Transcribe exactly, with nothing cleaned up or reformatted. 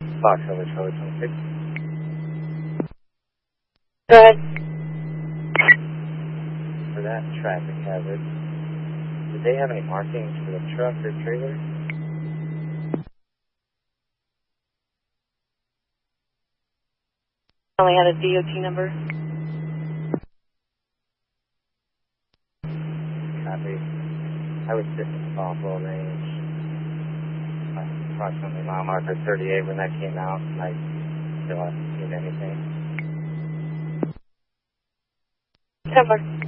Fox over Charlie twenty-six. Go ahead. For that traffic hazard, did they have any markings for the truck or trailer? Only had a D O T number. Copy. I was just in Buffalo range. Approximately mile marker thirty-eight when that came out, and I still haven't seen anything. ten four.